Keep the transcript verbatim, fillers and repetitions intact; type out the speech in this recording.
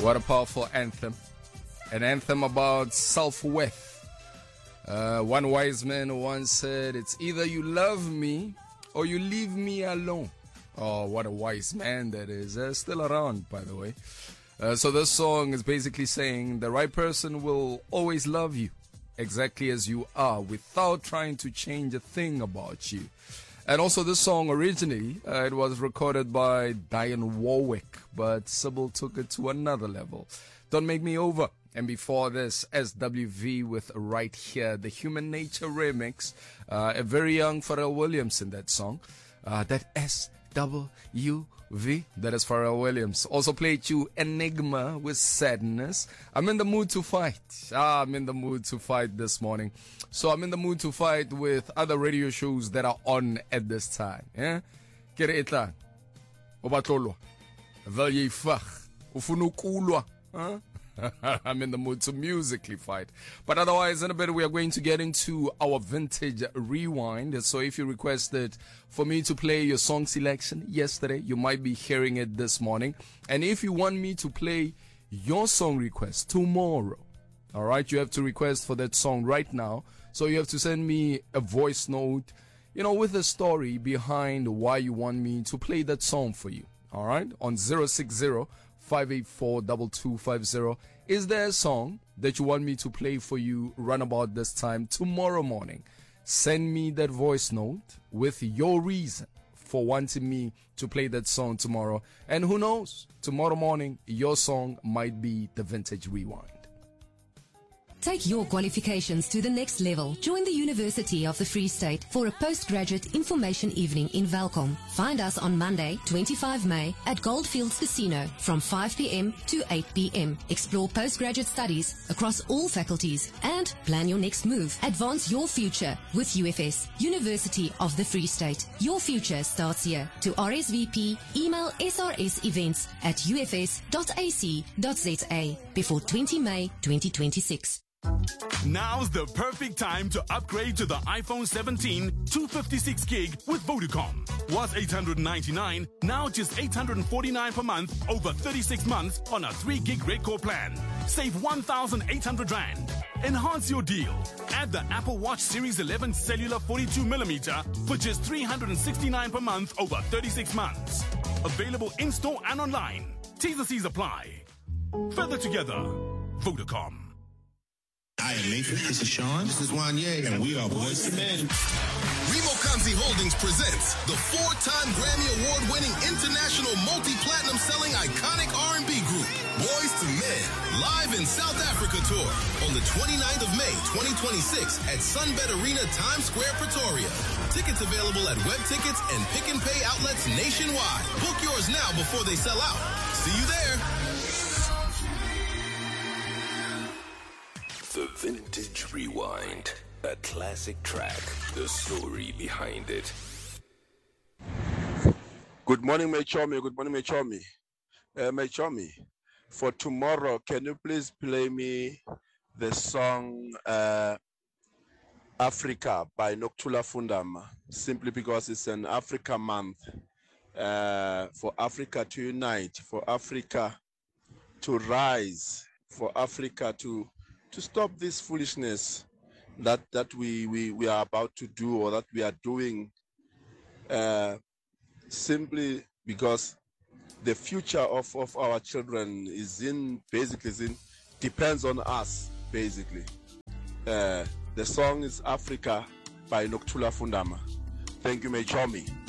What a powerful anthem. An anthem about self-worth. Uh, one wise man once said, it's either you love me or you leave me alone. Oh, what a wise man that is. Uh, still around, by the way. Uh, so this song is basically saying the right person will always love you exactly as you are without trying to change a thing about you. And also this song originally, uh, it was recorded by Dionne Warwick, but Sybil took it to another level. Don't Make Me Over. And before this, S W V with Right Here, the Human Nature remix. Uh, a very young Pharrell Williams in that song. Uh, that S W V, that is Pharrell Williams. Also played you Enigma with Sadness. I'm in the mood to fight. Ah, I'm in the mood to fight this morning. So I'm in the mood to fight with other radio shows that are on at this time. Yeah? Kere etlang. Obatlolwa. Velye ifag. Ufuna ukulwa. Huh? I'm in the mood to musically fight. But otherwise, in a bit, we are going to get into our vintage rewind. So if you requested for me to play your song selection yesterday, you might be hearing it this morning. And if you want me to play your song request tomorrow, all right, you have to request for that song right now. So you have to send me a voice note, you know, with a story behind why you want me to play that song for you. All right, on zero six zero, five eight four, two two five zero. Is there a song that you want me to play for you run about this time tomorrow morning? Send me that voice note with your reason for wanting me to play that song tomorrow. And who knows, tomorrow morning, your song might be the Vintage Rewind. Take your qualifications to the next level. Join the University of the Free State for a postgraduate information evening in Welkom. Find us on Monday, the twenty-fifth of May at Goldfields Casino from five p.m. to eight p.m. Explore postgraduate studies across all faculties and plan your next move. Advance your future with U F S, University of the Free State. Your future starts here. To R S V P, email s r s events at u f s dot a c dot z a before the twentieth of May twenty twenty-six. Now's the perfect time to upgrade to the iPhone seventeen two fifty-six gig with Vodacom. Was eight hundred ninety-nine, now just eight hundred forty-nine per month over thirty-six months on a three gig red core plan. Save one thousand eight hundred rand. Enhance your deal. Add the Apple Watch Series eleven cellular forty-two millimeter for just three hundred sixty-nine per month over thirty-six months. Available in-store and online. T's and C's apply. Further together, Vodacom. I am Nathan. This is Sean. This is Wanye. And we are Boys to Men. Remo Kanzi Holdings presents the four-time Grammy Award-winning international multi-platinum selling iconic R and B group, Boys to Men, live in South Africa tour on the twenty-ninth of May, twenty twenty-six at Sunbet Arena, Times Square, Pretoria. Tickets available at web tickets and pick and pay outlets nationwide. Book yours now before they sell out. See you there. The Vintage Rewind, a classic track, the story behind it. Good morning, Mechomi. Good morning, Mechomi. Uh, Mechomi, for tomorrow, can you please play me the song uh, Africa by Nokuthula Fundama, simply because it's an Africa month, uh, for Africa to unite, for Africa to rise, for Africa to to stop this foolishness that that we, we, we are about to do or that we are doing, uh, simply because the future of, of our children is in, basically, is in, depends on us, basically. Uh, the song is Africa by Nokuthula Fundama. Thank you, Mechomi.